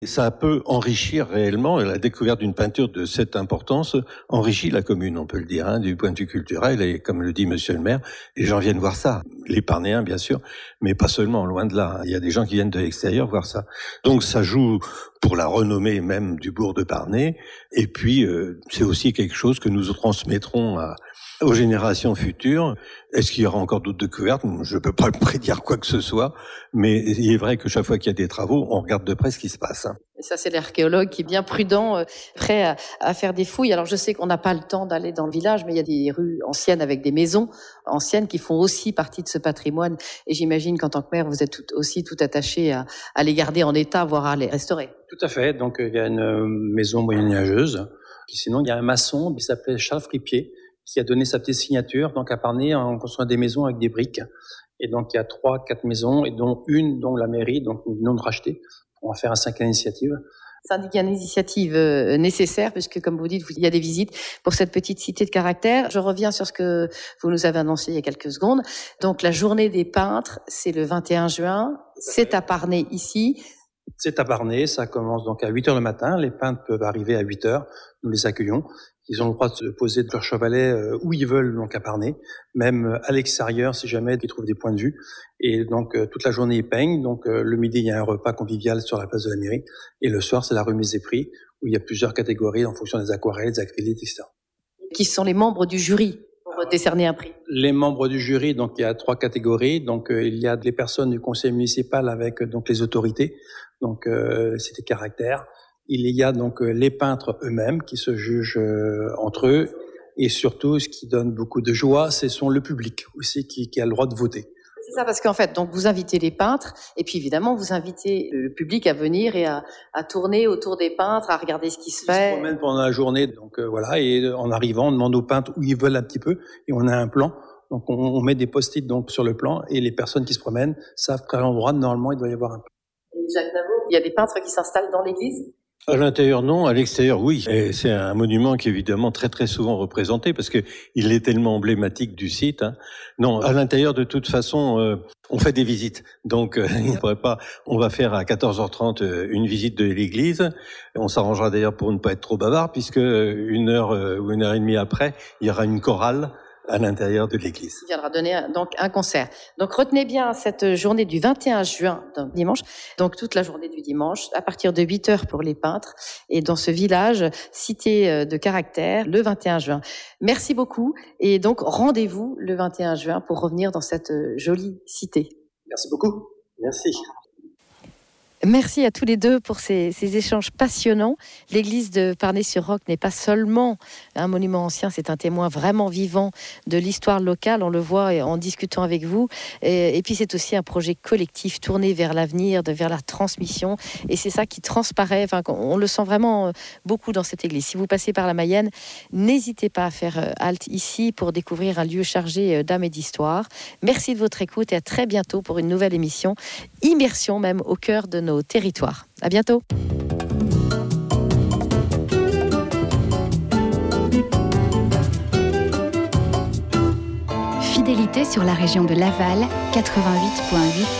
Ça peut enrichir réellement, la découverte d'une peinture de cette importance enrichit la commune, on peut le dire, du point de vue culturel, et comme le dit monsieur le maire, les gens viennent voir ça. Les Parnéens, bien sûr, mais pas seulement, loin de là. Il y a des gens qui viennent de l'extérieur voir ça. Donc ça joue pour la renommée même du bourg de Parnay, et puis c'est aussi quelque chose que nous transmettrons aux générations futures. Est-ce qu'il y aura encore d'autres découvertes? Je ne peux pas prédire quoi que ce soit, mais il est vrai que chaque fois qu'il y a des travaux, on regarde de près ce qui se passe. Et ça, c'est l'archéologue qui est bien prudent, prêt à faire des fouilles. Alors, je sais qu'on n'a pas le temps d'aller dans le village, mais il y a des rues anciennes avec des maisons anciennes qui font aussi partie de ce patrimoine. Et j'imagine qu'en tant que maire, vous êtes aussi tout attaché à les garder en état, voire à les restaurer. Tout à fait. Donc, il y a une maison moyenâgeuse. Sinon, il y a un maçon qui s'appelait Charles Fripier, qui a donné sa petite signature. Donc, à Parnay, on construit des maisons avec des briques. Et donc, il y a 3-4 maisons, et dont une, dont la mairie, donc nous venons de racheter. On va faire un 5e initiative. C'est une initiative nécessaire, puisque, comme vous dites, il y a des visites pour cette petite cité de caractère. Je reviens sur ce que vous nous avez annoncé il y a quelques secondes. Donc, la journée des peintres, c'est le 21 juin. C'est à Parnay, ici. C'est à Parnay. Ça commence donc à 8h le matin. Les peintres peuvent arriver à 8h. Nous les accueillons. Ils ont le droit de se poser leur chevalet où ils veulent, donc à Parnay, même à l'extérieur si jamais ils trouvent des points de vue. Et donc toute la journée ils peignent. Donc le midi il y a un repas convivial sur la place de la mairie, et le soir c'est la remise des prix où il y a plusieurs catégories en fonction des aquarelles, des acryliques, etc. Qui sont les membres du jury pour décerner un prix? Les membres du jury, donc il y a 3 catégories. Donc il y a des personnes du conseil municipal avec donc les autorités. Donc c'est des caractères. Il y a donc les peintres eux-mêmes qui se jugent entre eux, et surtout ce qui donne beaucoup de joie, c'est le public aussi qui a le droit de voter. C'est ça, parce qu'en fait, donc vous invitez les peintres, et puis évidemment vous invitez le public à venir et à tourner autour des peintres, à regarder ce qui se fait. Ils se promènent pendant la journée, donc voilà, et en arrivant, on demande aux peintres où ils veulent un petit peu, et on a un plan. Donc on met des post-it donc sur le plan, et les personnes qui se promènent savent qu'à l'endroit normalement il doit y avoir un plan. Et Jacques Navaud, il y a des peintres qui s'installent dans l'église? À l'intérieur, non. À l'extérieur, oui. Et c'est un monument qui est évidemment très très souvent représenté parce que il est tellement emblématique du site. Non, à l'intérieur, de toute façon, on fait des visites. Donc, il pourrait pas. On va faire à 14h30 une visite de l'église. On s'arrangera d'ailleurs pour ne pas être trop bavard, puisque 1h ou 1h30 après, il y aura une chorale à l'intérieur de l'église. Il viendra donner donc un concert. Donc retenez bien cette journée du 21 juin, donc dimanche, donc toute la journée du dimanche, à partir de 8h pour les peintres, et dans ce village, cité de caractère, le 21 juin. Merci beaucoup, et donc rendez-vous le 21 juin pour revenir dans cette jolie cité. Merci beaucoup. Merci. Merci à tous les deux pour ces échanges passionnants. L'église de Parnay-sur-Roc n'est pas seulement un monument ancien, c'est un témoin vraiment vivant de l'histoire locale, on le voit en discutant avec vous. Et puis c'est aussi un projet collectif tourné vers l'avenir, vers la transmission. Et c'est ça qui transparaît, on le sent vraiment beaucoup dans cette église. Si vous passez par la Mayenne, n'hésitez pas à faire halte ici pour découvrir un lieu chargé d'âme et d'histoire. Merci de votre écoute et à très bientôt pour une nouvelle émission, immersion même au cœur de nos territoires. À bientôt. Fidélité sur la région de Laval, 88.8